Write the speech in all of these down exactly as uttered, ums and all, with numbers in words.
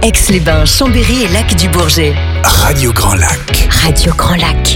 Aix-les-Bains, Chambéry et Lac-du-Bourget. Radio Grand Lac. Radio Grand Lac.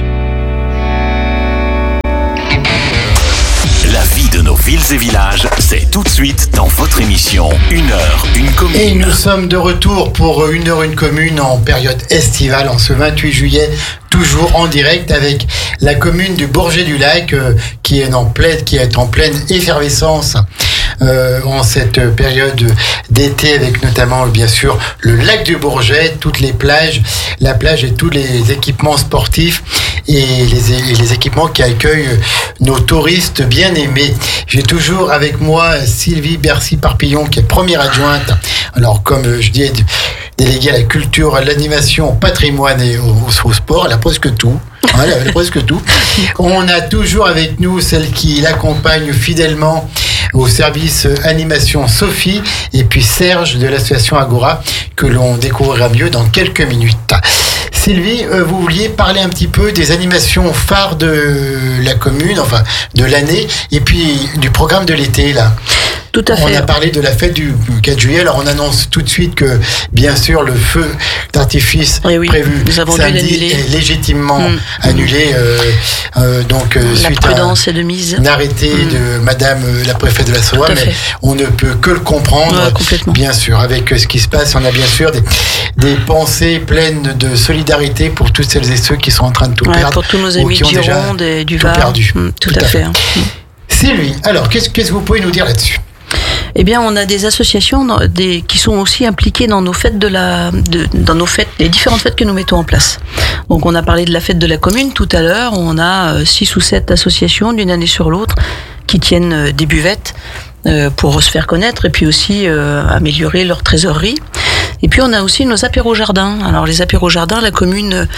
La vie de nos villes et villages, c'est tout de suite dans votre émission Une heure, une commune. Et nous sommes de retour pour Une heure, une commune en période estivale, en ce vingt-huit juillet, toujours en direct avec la commune du Bourget-du-Lac euh, qui est en pleine, qui est en pleine effervescence euh, en cette période d'été, avec notamment bien sûr le lac du Bourget, toutes les plages, la plage et tous les équipements sportifs et les, et les équipements qui accueillent nos touristes bien aimés. J'ai toujours avec moi Sylvie Bercy-Parpillon qui est première adjointe. Alors comme je dis, déléguée à la culture, à l'animation, au patrimoine et au, au sport, elle a presque tout. Voilà, elle a presque tout. On a toujours avec nous celle qui l'accompagne fidèlement au service animation, Sophie, et puis Serge de l'association Agora, que l'on découvrira mieux dans quelques minutes. Sylvie, euh, vous vouliez parler un petit peu des animations phares de la commune, enfin de l'année, et puis du programme de l'été, là. Tout à fait. On a parlé de la fête du quatre juillet, alors on annonce tout de suite que, bien sûr, le feu d'artifice oui, oui. prévu Nous avons samedi est légitimement mmh. annulé, euh, euh, donc euh, la suite prudence à de mise. un arrêté mmh. de Madame la préfète de la Soie, mais fait. On ne peut que le comprendre, ouais, bien sûr, avec ce qui se passe. On a bien sûr des, des pensées pleines de solidarité pour toutes celles et ceux qui sont en train de tout ouais, perdre. Pour tous nos amis de Gironde et du Var. Perdu. Mmh, tout, tout à, à fait. fait. Sylvie, alors qu'est-ce, qu'est-ce que vous pouvez nous dire là-dessus ? Eh bien, on a des associations dans, des, qui sont aussi impliquées dans nos fêtes de la, de, dans nos fêtes, les différentes fêtes que nous mettons en place. Donc, on a parlé de la fête de la commune tout à l'heure. On a euh, six ou sept associations d'une année sur l'autre qui tiennent euh, des buvettes euh, pour se faire connaître et puis aussi euh, améliorer leur trésorerie. Et puis on a aussi nos apéros jardins. Alors les apéros jardins, la commune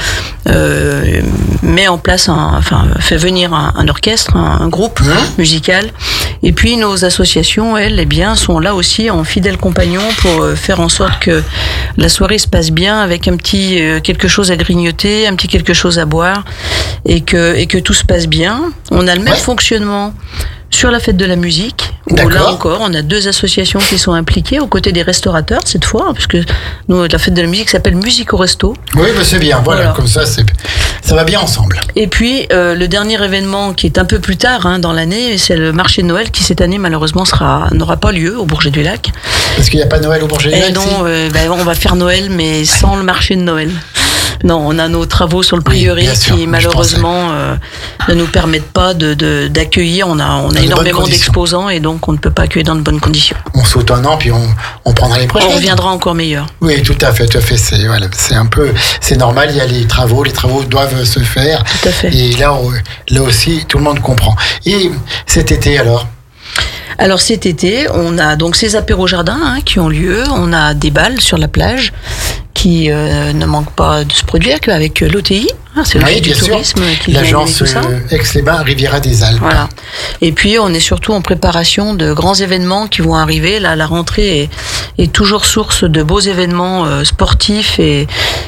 euh, met en place, un, enfin fait venir un, un orchestre, un, un groupe mmh. musical. Et puis nos associations, elles, eh bien, sont là aussi en fidèles compagnons pour euh, faire en sorte que la soirée se passe bien avec un petit euh, quelque chose à grignoter, un petit quelque chose à boire, et que et que tout se passe bien. On a le même ouais. fonctionnement sur la fête de la musique, où D'accord. là encore, on a deux associations qui sont impliquées, aux côtés des restaurateurs cette fois, puisque nous, la fête de la musique s'appelle Musique au Resto. Oui, bah c'est bien, voilà, voilà. Comme ça, c'est, ça va bien ensemble. Et puis, euh, le dernier événement qui est un peu plus tard hein, dans l'année, c'est le marché de Noël, qui cette année, malheureusement, sera, n'aura pas lieu au Bourget-du-Lac. Parce qu'il n'y a pas Noël au Bourget-du-Lac. Et non, euh, bah, on va faire Noël, mais sans le marché de Noël. Non, on a nos travaux sur le prieuré oui, sûr, qui malheureusement euh, ne nous permettent pas de, de, d'accueillir. On a, on a énormément d'exposants et donc on ne peut pas accueillir dans de bonnes conditions. On saute un an puis on, on prendra les prochaines. On reviendra encore meilleur. Oui, tout à fait, tout à fait. C'est, voilà, c'est un peu, c'est normal. Il y a les travaux, les travaux doivent se faire. Tout à fait. Et là, on, là aussi, tout le monde comprend. Et cet été alors? Alors cet été, on a donc ces apéros jardins hein, qui ont lieu. On a des balles sur la plage qui euh, ne manquent pas de se produire qu'avec l'O T I. Hein, c'est oui, le du tourisme sûr. qui l'agence tout ça. Euh, Aix-les-Bains, Riviera des Alpes. Voilà. Et puis on est surtout en préparation de grands événements qui vont arriver. Là, la rentrée est, est toujours source de beaux événements euh, sportifs et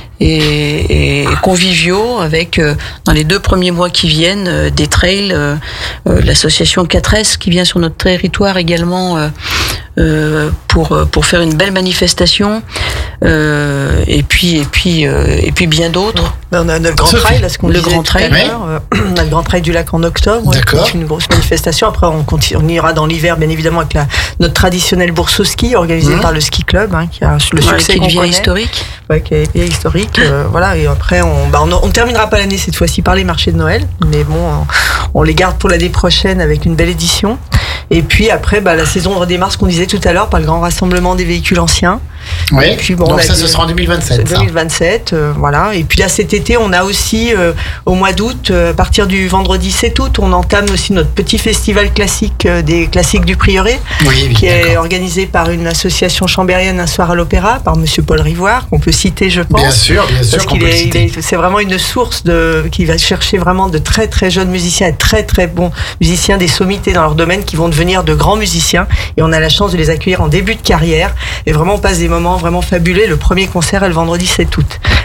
Et, et conviviaux avec euh, dans les deux premiers mois qui viennent euh, des trails, euh, euh, l'association quatre S qui vient sur notre territoire également euh, euh, pour pour faire une belle manifestation euh, et puis et puis euh, et puis bien d'autres. On a le grand Sophie. trail, là, ce qu'on le disait grand tout à trail. l'heure. Euh, on a le grand trail du lac en octobre, D'accord. qui est une grosse manifestation. Après, on continue, on ira dans l'hiver, bien évidemment, avec la notre traditionnelle bourse au ski organisée mmh. par le ski club, hein, qui a le ouais, succès qui qu'on devient connaît. historique. Ouais, qui est historique. Euh, voilà. Et après, on, bah, on, on terminera pas l'année cette fois-ci par les marchés de Noël, mais bon, on, on les garde pour l'année prochaine avec une belle édition. Et puis après, bah, la saison redémarre, ce qu'on disait tout à l'heure, par le grand rassemblement des véhicules anciens. Oui. Et puis, bon, donc ça, ce sera en deux mille vingt-sept. deux mille vingt-sept, euh, voilà. Et puis là, cet été, on a aussi, euh, au mois d'août, euh, à partir du vendredi sept août, on entame aussi notre petit festival classique euh, des classiques du Prieuré, oui, oui, qui d'accord. est organisé par une association chambérienne, Un soir à l'opéra, par Monsieur Paul Rivoire, qu'on peut citer, je pense. Bien sûr, bien sûr. Parce qu'il est, il est, c'est vraiment une source de, qui va chercher vraiment de très très jeunes musiciens et très très bons musiciens, des sommités dans leur domaine, qui vont devenir de grands musiciens. Et on a la chance de les accueillir en début de carrière. Et vraiment, on passe des moments vraiment fabuleux. Le premier concert est le vendredi sept août.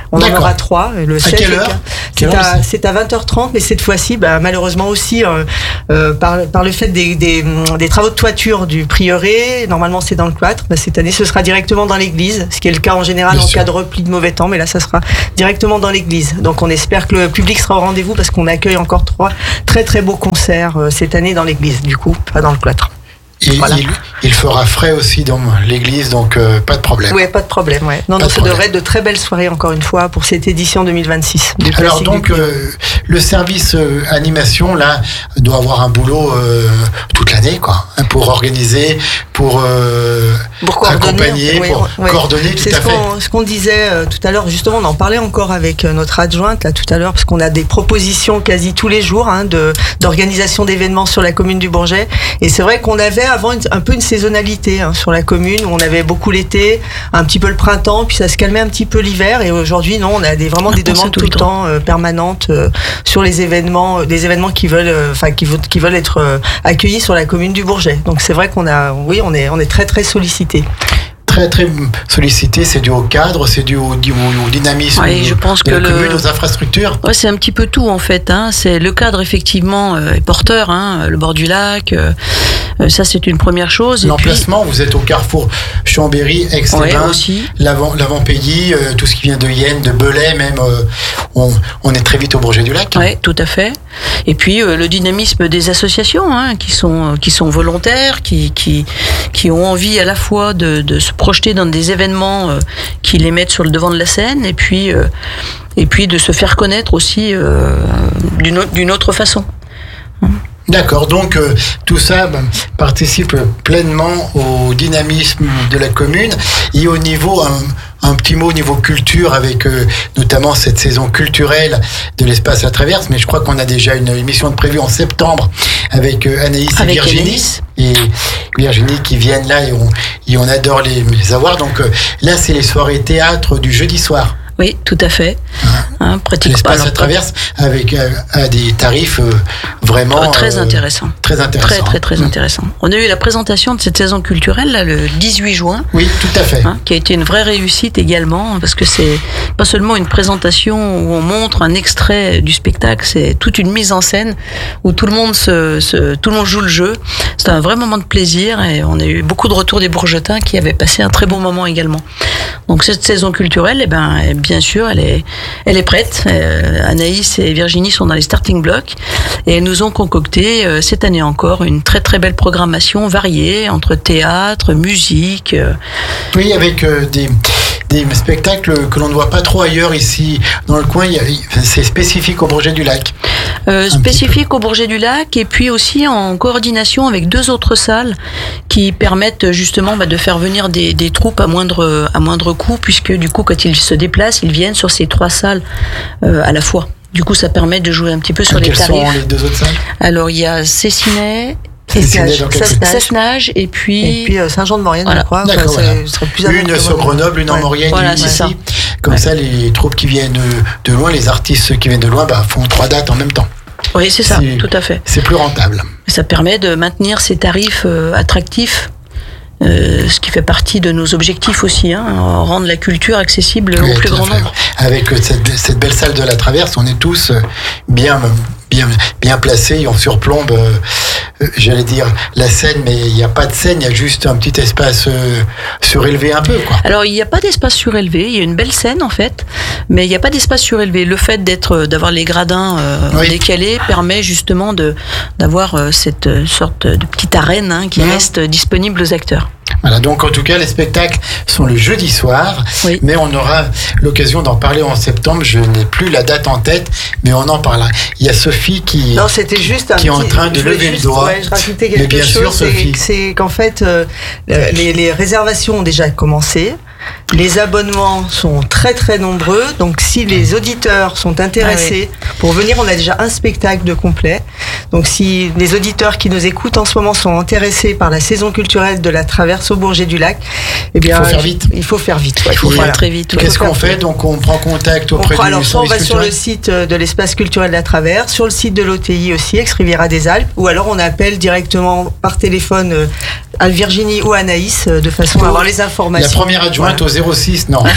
On D'accord. en aura trois. Le À sept, quelle le heure quinze. Quelle C'est heure, à, c'est c'est à vingt heures trente, mais cette fois-ci, bah, malheureusement aussi, euh, euh, par, par le fait des, des, des travaux de toiture du prieuré, normalement c'est dans le cloître, bah, cette année ce sera directement dans l'église, ce qui est le cas en général Bien en sûr. cas de repli de mauvais temps, mais là ça sera directement dans l'église. Donc on espère que le public sera au rendez-vous parce qu'on accueille encore trois très très beaux concerts euh, cette année dans l'église, du coup, pas dans le cloître. Il, Voilà. il, il fera frais aussi dans l'église, donc euh, pas de problème. Oui, pas de problème. Ouais. Non, Pas non, de ça problème. devrait être de très belles soirées encore une fois pour cette édition deux mille vingt-six. du Alors classique donc du euh, le service euh, animation là doit avoir un boulot euh, toute l'année quoi, hein, pour organiser, pour, euh, Pour coordonner, accompagner, oui, pour oui. coordonner tout C'est à ce fait. qu'on, ce qu'on disait euh, tout à l'heure. Justement, on en parlait encore avec euh, notre adjointe là tout à l'heure, parce qu'on a des propositions quasi tous les jours hein, de d'organisation d'événements sur la commune du Bourget. Et c'est vrai qu'on avait avant une, un peu une saisonnalité hein, sur la commune où on avait beaucoup l'été, un petit peu le printemps, puis ça se calmait un petit peu l'hiver. Et aujourd'hui, non, on a des, vraiment On des pensait demandes tout le temps euh, permanentes euh, sur les événements, euh, des événements qui veulent, euh, enfin qui, veulent- qui veulent être euh, accueillis sur la commune du Bourget. Donc c'est vrai qu'on a, oui, on est, on est très très sollicité. Très très sollicité, c'est dû au cadre, c'est dû au, au, au dynamisme Oui, je pense de que la le- commune, aux infrastructures. Ouais, c'est un petit peu tout en fait. Hein. C'est le cadre effectivement euh, est porteur. Hein. Le bord du lac, euh, euh, ça c'est une première chose. Et puis, L'emplacement, vous êtes au carrefour Chambéry, ouais, Aix-les-Bains, aussi. l'avant, l'avant-pays, euh, tout ce qui vient de Yenne, de Belay même, euh, on, on est très vite au Bourget du Lac. Oui, tout à fait. Et puis euh, le dynamisme des associations hein, qui sont qui sont volontaires, qui qui qui ont envie à la fois de, de se projeter dans des événements euh, qui les mettent sur le devant de la scène, et puis euh, et puis de se faire connaître aussi euh, d'une autre, d'une autre façon. D'accord, donc euh, tout ça ben, participe pleinement au dynamisme de la commune. Et au niveau, un, un petit mot au niveau culture, avec euh, notamment cette saison culturelle de l'espace à Traverse, mais je crois qu'on a déjà une émission de prévue en septembre avec euh, Anaïs et Avec Virginie. Anaïs. Et Virginie qui viennent là et on, et on adore les, les avoir. Donc euh, là, c'est les soirées théâtre du jeudi soir. Oui, tout à fait. Hein, pratique pas. L'espace alors, à Traverse avec euh, à des tarifs euh, vraiment euh, très euh, intéressant. Très intéressant. Très très très Mmh. intéressant. On a eu la présentation de cette saison culturelle là, le dix-huit juin. Oui, tout à fait. Hein, qui a été une vraie réussite également, parce que c'est pas seulement une présentation où on montre un extrait du spectacle, c'est toute une mise en scène où tout le monde se, se tout le monde joue le jeu. C'était un vrai moment de plaisir et on a eu beaucoup de retours des Bourgetins qui avaient passé un très bon moment également. Donc cette saison culturelle, eh ben, bien sûr, elle est, elle est prête. Euh, Anaïs et Virginie sont dans les starting blocks et elles nous ont concocté euh, cette année encore une très très belle programmation variée entre théâtre, musique. Euh, Oui, avec euh, des, des spectacles que l'on ne voit pas trop ailleurs ici dans le coin. Il y a- c'est spécifique au Bourget du Lac. Euh, spécifique au Bourget du Lac et puis aussi en coordination avec deux autres salles qui permettent justement bah, de faire venir des, des troupes à moindre, à moindre coût, puisque du coup quand ils se déplacent, ils viennent sur ces trois salles euh, à la fois. Du coup ça permet de jouer un petit peu sur les Quelles tarifs. sont les deux autres salles? Alors il y a Cessinet, Cessinet, dans quel Cessinet. secteur? Sassenage et puis... Et puis euh, Saint-Jean-de-Maurienne, Voilà. je crois. D'accord, Enfin, voilà. ce serait plus Une adapté, sur ouais. Grenoble, une en Ouais. Maurienne, Voilà, une c'est ici. ça. Comme Ouais. ça, les troupes qui viennent de, de loin, les artistes qui viennent de loin, bah, font trois dates en même temps. Oui, c'est ça, C'est- tout à fait. C'est plus rentable. Ça permet de maintenir ces tarifs euh, attractifs, euh, ce qui fait partie de nos objectifs aussi, hein, rendre la culture accessible Oui, au plus tout à grand fait. nombre. Avec euh, cette, cette belle salle de la Traverse, on est tous euh, bien, bien, bien placés et on surplombe, euh, euh, j'allais dire, la scène, mais il n'y a pas de scène, il y a juste un petit espace euh, surélevé un peu, quoi. Alors il n'y a pas d'espace surélevé, il y a une belle scène en fait, mais il n'y a pas d'espace surélevé. Le fait d'être, d'avoir les gradins euh, Oui. décalés permet justement de d'avoir euh, cette euh, sorte de petite arène hein, qui Mhm. reste disponible aux acteurs. Voilà, donc en tout cas, les spectacles sont le jeudi soir, Oui. mais on aura l'occasion d'en parler en septembre. Je n'ai plus la date en tête, mais on en parlera. Il y a Sophie qui... Non, c'était juste un qui est en petit- train de je voulais lever le juste- doigt. Ouais, je rajoutais Mais quelque bien chose. sûr, c'est- Sophie. C'est qu'en fait, euh, les, les réservations ont déjà commencé. Les abonnements sont très très nombreux. Donc, si les auditeurs sont intéressés pour venir, on a déjà un spectacle de complet. Donc, si les auditeurs qui nous écoutent en ce moment sont intéressés par la saison culturelle de la Traverse au Bourget du Lac, eh bien, Il faut faire vite. Il faut faire vite. ouais. Il faut Et faire très vite. ouais. Qu'est-ce faut qu'on faire fait? Donc on prend contact On auprès prend- du alors, soit on service va sur le culturel. site de l'espace culturel de la Traverse, sur le site de l'O T I aussi, Ex-Riviera des Alpes, ou alors on appelle directement par téléphone euh, à Virginie ou Anaïs euh, de façon à avoir les La informations. première adjointe compte au zéro six, non.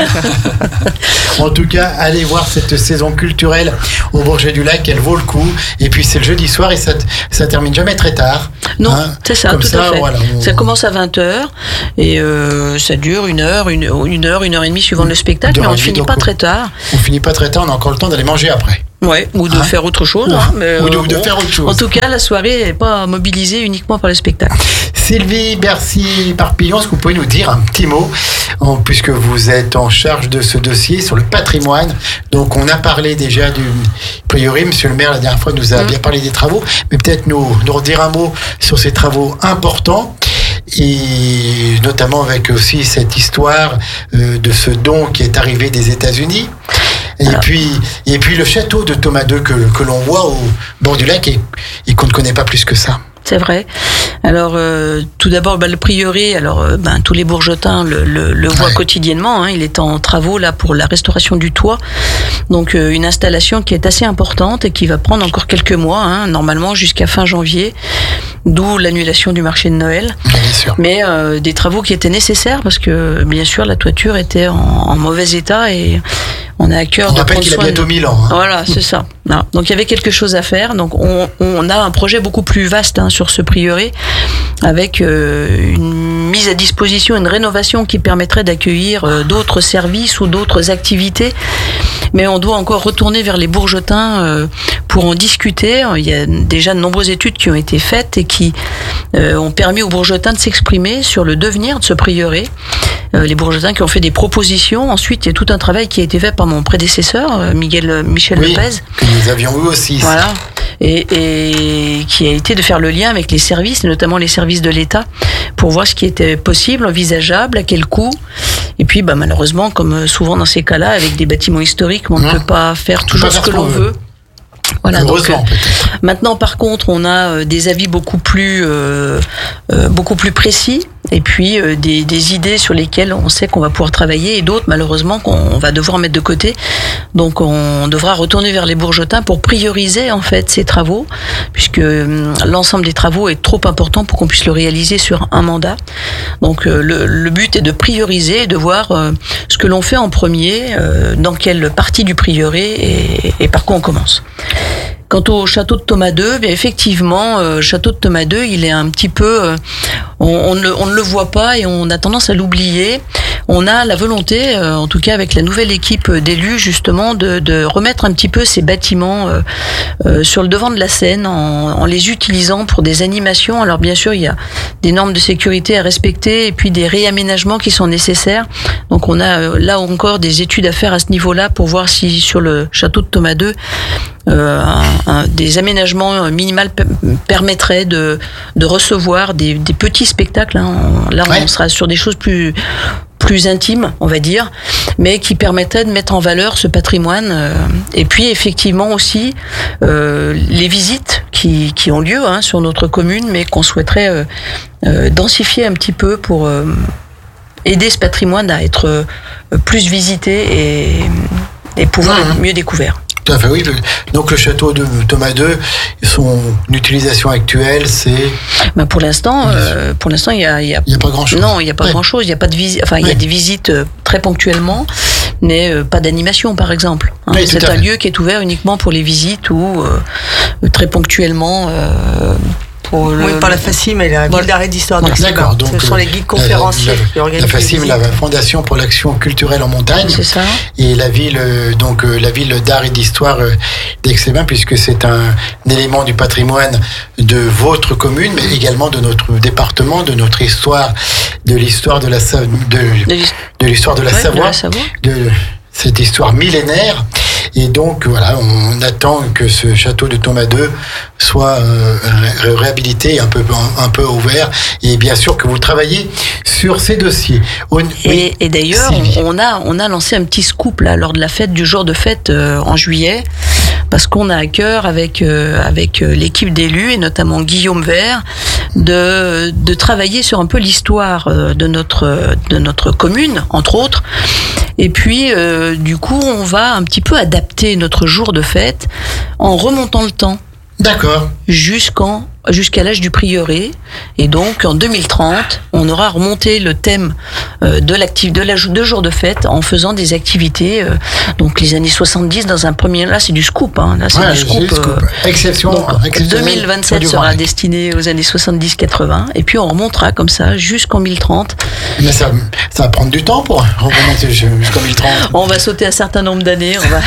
En tout cas, allez voir cette saison culturelle au Bourget du Lac, elle vaut le coup. Et puis c'est le jeudi soir et ça, ça termine jamais très tard. Non, hein. c'est ça, Comme tout ça, à fait. Voilà, on... Ça commence à vingt heures et euh, ça dure une heure, une, une heure, une heure et demie suivant le spectacle, mais on ne finit pas très tard. On finit pas très tard, on a encore le temps d'aller manger après. Ouais, ou de hein faire autre chose. Ou, hein, mais ou de, euh, ou de bon, faire autre chose. En tout cas, la soirée n'est pas mobilisée uniquement par le spectacle. Sylvie Bercy-Parpillon, est-ce que vous pouvez nous dire un petit mot, en, puisque vous êtes en charge de ce dossier sur le patrimoine. Donc on a parlé déjà du prieuré, monsieur le maire la dernière fois nous a mmh. bien parlé des travaux, mais peut-être nous, nous redire un mot sur ces travaux importants. Et notamment avec aussi cette histoire euh, de ce don qui est arrivé des États-Unis. Et Alors. puis, et puis le château de Thomas deux que, que l'on voit au bord du lac et, et qu'on ne connaît pas plus que ça. C'est vrai. Alors, euh, tout d'abord, bah, le prieuré, alors, euh, ben, tous les Bourgetins le, le, le voient ouais. quotidiennement. Hein, il est en travaux là pour la restauration du toit. Donc, euh, une installation qui est assez importante et qui va prendre encore quelques mois, hein, normalement jusqu'à fin janvier. D'où l'annulation du marché de Noël. Bien sûr. Mais euh, des travaux qui étaient nécessaires parce que, bien sûr, la toiture était en, en mauvais état et on a à cœur on de rappelle prendre qu'il a soin bientôt de... mille ans. Hein. Voilà, c'est ça. Non. Donc il y avait quelque chose à faire. Donc on, on a un projet beaucoup plus vaste hein, sur ce prieuré, avec euh, une mise à disposition, une rénovation qui permettrait d'accueillir euh, d'autres services ou d'autres activités. Mais on doit encore retourner vers les Bourgetins euh, pour en discuter. Il y a déjà de nombreuses études qui ont été faites et qui euh, ont permis aux Bourgetins de s'exprimer sur le devenir de ce prieuré. Euh, les Bourgetins qui ont fait des propositions. Ensuite, il y a tout un travail qui a été fait par mon prédécesseur, euh, Miguel Michel oui, Lepez. Que nous avions eu aussi. Voilà. Et, et qui a été de faire le lien avec les services, et notamment les services de l'État, pour voir ce qui était possible, envisageable, à quel coût. Et puis, bah, malheureusement, comme souvent dans ces cas-là, avec des bâtiments historiques, on ne mmh. peut pas faire toujours ce que l'on veut. Voilà, donc, euh, maintenant, par contre, on a euh, des avis beaucoup plus, euh, euh, beaucoup plus précis, et puis euh, des, des idées sur lesquelles on sait qu'on va pouvoir travailler, et d'autres, malheureusement, qu'on va devoir mettre de côté. Donc, on devra retourner vers les Bourgetins pour prioriser en fait ces travaux, puisque euh, l'ensemble des travaux est trop important pour qu'on puisse le réaliser sur un mandat. Donc, euh, le, le but est de prioriser et de voir euh, ce que l'on fait en premier, euh, dans quelle partie du prieuré et, et par quoi on commence. Quant au château de Thomas deux, bien effectivement, euh, château de Thomas deux, il est un petit peu, euh, on, on, ne, on ne le voit pas et on a tendance à l'oublier. On a la volonté, euh, en tout cas avec la nouvelle équipe d'élus, justement, de, de remettre un petit peu ces bâtiments euh, euh, sur le devant de la scène en, en les utilisant pour des animations. Alors bien sûr, il y a des normes de sécurité à respecter et puis des réaménagements qui sont nécessaires. Donc on a euh, là encore des études à faire à ce niveau-là pour voir si sur le château de Thomas deux, Euh, un, un, des aménagements minimaux p- permettraient de, de recevoir des, des petits spectacles. Hein. Là, ouais. on sera sur des choses plus, plus intimes, on va dire, mais qui permettraient de mettre en valeur ce patrimoine. Euh, et puis, effectivement, aussi, euh, les visites qui, qui ont lieu hein, sur notre commune, mais qu'on souhaiterait euh, euh, densifier un petit peu pour euh, aider ce patrimoine à être euh, plus visité et, et pouvoir mmh. être mieux découvert. Tout à fait, oui. Donc le château de Thomas deux, son utilisation actuelle, c'est. Ben pour l'instant, euh, pour l'instant, il y a, il y a. Il y a pas grand chose. Non, il y a pas ouais. grand chose. Il y a pas de visite. Enfin, ouais. il y a des visites très ponctuellement, mais euh, pas d'animation, par exemple. Hein. Oui, c'est un fait. lieu qui est ouvert uniquement pour les visites ou euh, très ponctuellement. Euh, Pour oui, le, par la FACIM et la voilà. Guilde d'arrêt d'histoire de voilà, d'accord, donc, ce sont les guides conférenciers la, qui organisent la FACIM, la Fondation pour l'action culturelle en montagne. C'est ça. Et la ville, donc la ville d'art et d'histoire d'Aix-les-Bains, puisque c'est un, un élément du patrimoine de votre commune, mais également de notre département, de notre histoire, de l'histoire de la de, de l'histoire de la ouais, Savoie, de la Savoie. de cette histoire millénaire. Et donc voilà, on attend que ce château de Thomas deux soit euh, réhabilité, un peu un peu ouvert, et bien sûr que vous travaillez sur ces dossiers. On, et, oui, et d'ailleurs, on a on a lancé un petit scoop là lors de la fête du jour de fête euh, en juillet, parce qu'on a à cœur avec euh, avec l'équipe d'élus et notamment Guillaume Vert de de travailler sur un peu l'histoire de notre de notre commune entre autres. Et puis, euh, du coup, on va un petit peu adapter notre jour de fête en remontant le temps. D'accord. Jusqu'en jusqu'à l'âge du prieuré. Et donc, en deux mille trente, on aura remonté le thème euh, de l'actif, de la de jour de fête en faisant des activités. Euh, donc, les années soixante-dix, dans un premier, là, c'est du scoop, hein. Là, c'est ouais, du scoop. C'est scoop. Euh, Exception. Donc, deux mille vingt-sept sera destiné aux années soixante-dix quatre-vingts. Et puis, on remontera comme ça jusqu'en mille trente. Mais ça, ça va prendre du temps pour remonter jusqu'en mille trente. On va sauter un certain nombre d'années. On va,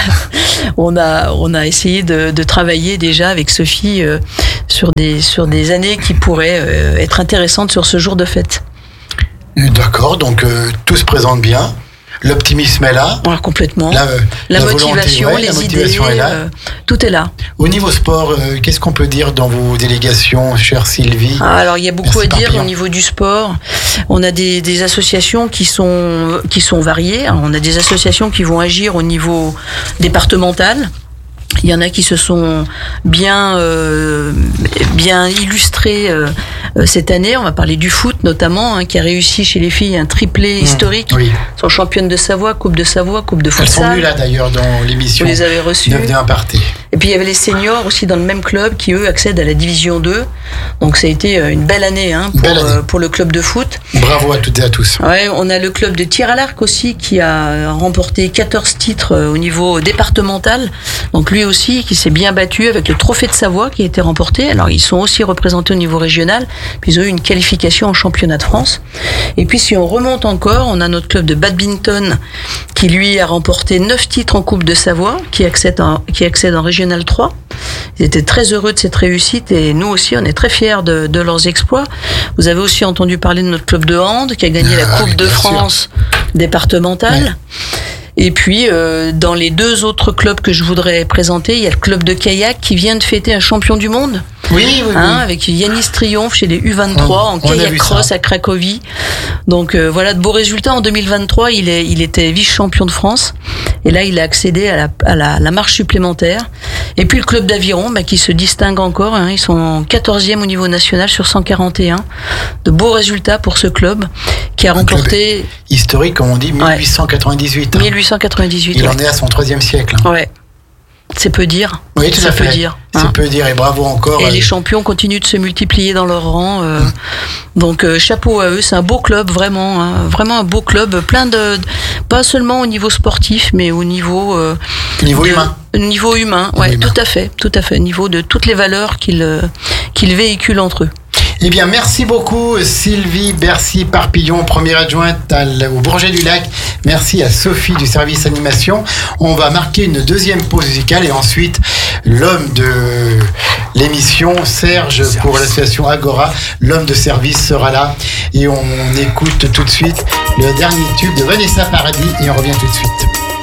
on a, on a essayé de, de travailler déjà avec Sophie euh, sur des, sur des années qui pourraient euh, être intéressantes sur ce jour de fête. D'accord, donc euh, tout se présente bien. L'optimisme est là. Ouais, complètement. La, la, la motivation, volonté, ouais, les la motivation idées, est là. Euh, tout est là. Au niveau sport, euh, qu'est-ce qu'on peut dire dans vos délégations, chère Sylvie? Ah, alors, il y a beaucoup Merci à dire Papillon. au niveau du sport. On a des, des associations qui sont, qui sont variées. Alors, on a des associations qui vont agir au niveau départemental. Il y en a qui se sont bien euh, bien illustrés euh, cette année. On va parler du foot notamment, hein, qui a réussi chez les filles un triplé mmh, historique. Oui. Elles sont championnes de Savoie, Coupe de Savoie, Coupe de futsal. Elles sont venues là d'ailleurs dans l'émission. Vous les avez reçues. neuf un parté. Et puis il y avait les seniors aussi dans le même club qui eux accèdent à la division deux. Donc ça a été une belle année, hein, pour, belle année. Euh, pour le club de foot. Bravo à toutes et à tous. Ouais, on a le club de tir à l'arc aussi qui a remporté quatorze titres au niveau départemental. Donc lui aussi qui s'est bien battu avec le trophée de Savoie qui a été remporté. Alors ils sont aussi représentés au niveau régional, puis ils ont eu une qualification en championnat de France. Et puis si on remonte encore, on a notre club de badminton qui lui a remporté neuf titres en Coupe de Savoie, qui accède en, qui accède en régional trois. Ils étaient très heureux de cette réussite et nous aussi on est très fiers de, de leurs exploits. Vous avez aussi entendu parler de notre club de hand qui a gagné ah, la Coupe oui, de France sûr. départementale. Ouais. Et puis, euh, dans les deux autres clubs que je voudrais présenter, il y a le club de kayak qui vient de fêter un champion du monde. Oui, oui, hein, oui. Avec Yanis Triomphe chez les U vingt-trois on, en kayak cross à Cracovie. Donc euh, voilà de beaux résultats. En deux mille vingt-trois, il, est, il était vice-champion de France. Et là, il a accédé à la, à la, la marche supplémentaire. Et puis le club d'aviron, bah, qui se distingue encore. Hein, ils sont quatorzième au niveau national sur cent quarante et un. De beaux résultats pour ce club qui a un remporté... historique, comme on dit, mille huit cent quatre-vingt-dix-huit. Ouais. mille huit cent quatre-vingt-dix-huit. Il ouais. en est à son troisième siècle. Hein. Ouais. C'est peu dire. Oui, tout ça à fait. peut dire. C'est hein. peu dire et bravo encore. Et euh... les champions continuent de se multiplier dans leur rang. Euh, mmh. Donc euh, chapeau à eux. C'est un beau club vraiment, hein, vraiment un beau club, plein de, pas seulement au niveau sportif, mais au niveau euh, niveau de, humain. Niveau humain, ouais, humain. tout à fait, tout à fait. Au niveau de toutes les valeurs qu'ils euh, qu'ils véhiculent entre eux. Eh bien, merci beaucoup Sylvie Bercy-Parpillon, première adjointe au Bourget du Lac. Merci à Sophie du service animation. On va marquer une deuxième pause musicale et ensuite l'homme de l'émission, Serge, service. Pour l'association Agora, l'homme de service sera là. Et on écoute tout de suite le dernier tube de Vanessa Paradis et on revient tout de suite.